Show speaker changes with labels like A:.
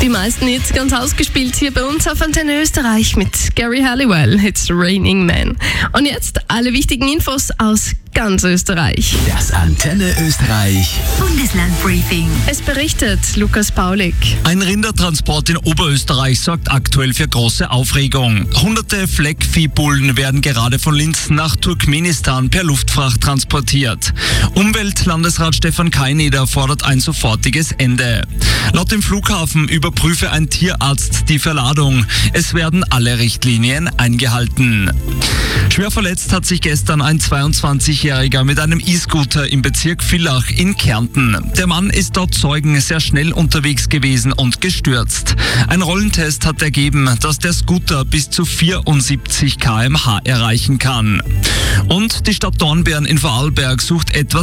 A: meisten jetzt ganz ausgespielt hier bei uns auf Antenne Österreich mit Gary Halliwell, It's Raining Men. Und jetzt alle wichtigen Infos aus ganz Österreich.
B: Das Antenne Österreich
C: Bundeslandbriefing.
A: Es berichtet Lukas Paulik.
D: Ein Rindertransport in Oberösterreich sorgt aktuell für große Aufregung. Hunderte Fleckviehbullen werden gerade von Linz nach Turkmenistan per Luftfracht transportiert. Umweltlandesrat Stefan Kaineder fordert ein sofortiges Ende. Laut dem Flughafen überprüfe ein Tierarzt die Verladung. Es werden alle Richtlinien eingehalten. Schwer verletzt hat sich gestern ein 22-Jähriger mit einem E-Scooter im Bezirk Villach in Kärnten. Der Mann ist dort Zeugen sehr schnell unterwegs gewesen und gestürzt. Ein Rollentest hat ergeben, dass der Scooter bis zu 74 km/h erreichen kann. Und die Stadt Dornbirn in Vorarlberg sucht etwa